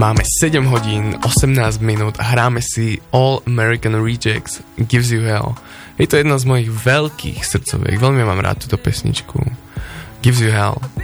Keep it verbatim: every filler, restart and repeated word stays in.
Máme sedem hodín, osemnásť minút a hráme si All American Rejects Gives You Hell. Je to jedna z mojich veľkých srdcoviek, veľmi mám rád túto pesničku. Gives You Hell.